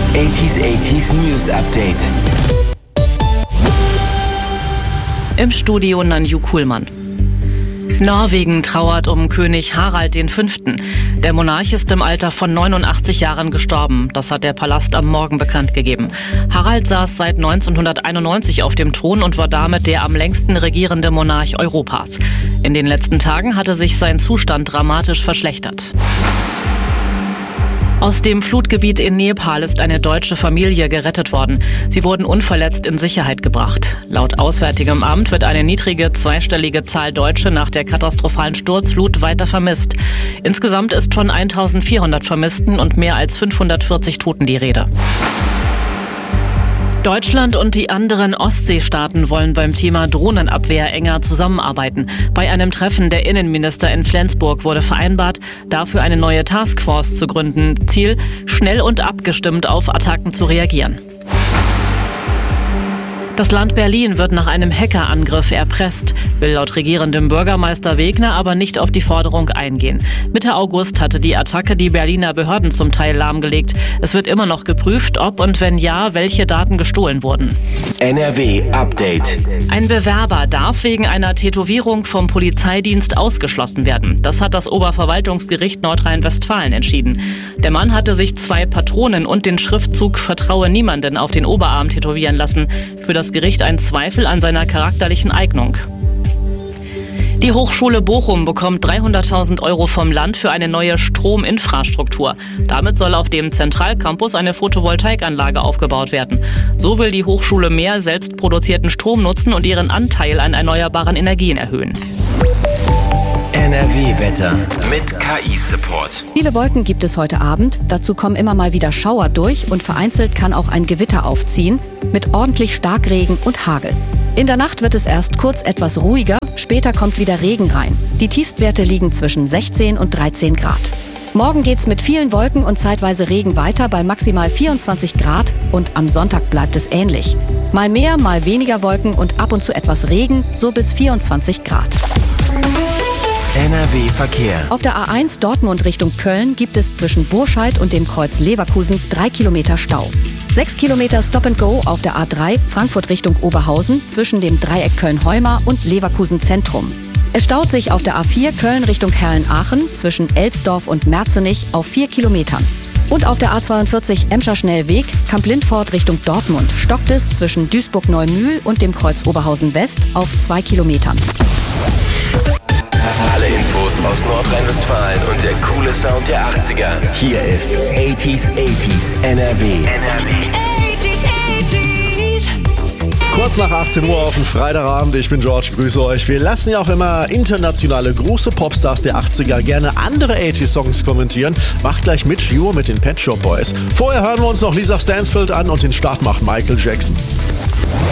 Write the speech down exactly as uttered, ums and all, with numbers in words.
achtziger achtziger News Update. Im Studio Nanju Kuhlmann. Norwegen trauert um König Harald der Fünfte. Der Monarch ist im Alter von neunundachtzig Jahren gestorben. Das hat der Palast am Morgen bekannt gegeben. Harald saß seit neunzehnhunderteinundneunzig auf dem Thron und war damit der am längsten regierende Monarch Europas. In den letzten Tagen hatte sich sein Zustand dramatisch verschlechtert. Aus dem Flutgebiet in Nepal ist eine deutsche Familie gerettet worden. Sie wurden unverletzt in Sicherheit gebracht. Laut Auswärtigem Amt wird eine niedrige zweistellige Zahl Deutsche nach der katastrophalen Sturzflut weiter vermisst. Insgesamt ist von eintausendvierhundert Vermissten und mehr als fünfhundertvierzig Toten die Rede. Deutschland und die anderen Ostseestaaten wollen beim Thema Drohnenabwehr enger zusammenarbeiten. Bei einem Treffen der Innenminister in Flensburg wurde vereinbart, dafür eine neue Taskforce zu gründen. Ziel, schnell und abgestimmt auf Attacken zu reagieren. Das Land Berlin wird nach einem Hackerangriff erpresst, will laut regierendem Bürgermeister Wegner aber nicht auf die Forderung eingehen. Mitte August hatte die Attacke die Berliner Behörden zum Teil lahmgelegt. Es wird immer noch geprüft, ob und wenn ja, welche Daten gestohlen wurden. N R W Update. Ein Bewerber darf wegen einer Tätowierung vom Polizeidienst ausgeschlossen werden. Das hat das Oberverwaltungsgericht Nordrhein-Westfalen entschieden. Der Mann hatte sich zwei Patronen und den Schriftzug "Vertraue niemanden" auf den Oberarm tätowieren lassen. Für das Gericht ein Zweifel an seiner charakterlichen Eignung. Die Hochschule Bochum bekommt dreihunderttausend Euro vom Land für eine neue Strominfrastruktur. Damit soll auf dem Zentralcampus eine Photovoltaikanlage aufgebaut werden. So will die Hochschule mehr selbstproduzierten Strom nutzen und ihren Anteil an erneuerbaren Energien erhöhen. N R W-Wetter mit K I-Support. Viele Wolken gibt es heute Abend. Dazu kommen immer mal wieder Schauer durch und vereinzelt kann auch ein Gewitter aufziehen mit ordentlich Starkregen und Hagel. In der Nacht wird es erst kurz etwas ruhiger, später kommt wieder Regen rein. Die Tiefstwerte liegen zwischen sechzehn und dreizehn Grad. Morgen geht's mit vielen Wolken und zeitweise Regen weiter bei maximal vierundzwanzig Grad und am Sonntag bleibt es ähnlich. Mal mehr, mal weniger Wolken und ab und zu etwas Regen, so bis vierundzwanzig Grad. N R W-Verkehr. Auf der A eins Dortmund Richtung Köln gibt es zwischen Burscheid und dem Kreuz Leverkusen drei Kilometer Stau. Sechs Kilometer Stop and Go auf der A drei Frankfurt Richtung Oberhausen zwischen dem Dreieck Köln-Heumar und Leverkusen Zentrum. Es staut sich auf der A vier Köln Richtung Herlen-Aachen zwischen Elsdorf und Merzenich auf vier Kilometern. Und auf der A zweiundvierzig Emscher Schnellweg Kamp-Lindfort Richtung Dortmund stockt es zwischen Duisburg-Neumühl und dem Kreuz Oberhausen West auf zwei Kilometern. Alle Infos aus Nordrhein-Westfalen und der coole Sound der achtziger. Hier ist achtziger achtziger N R W. N R W. Kurz nach achtzehn Uhr auf dem Freitagabend. Ich bin George, grüße euch. Wir lassen ja auch immer internationale große Popstars der achtziger gerne andere achtziger-Songs kommentieren. Macht gleich Mitch Ure mit den Pet Shop Boys. Vorher hören wir uns noch Lisa Stansfield an und den Start macht Michael Jackson.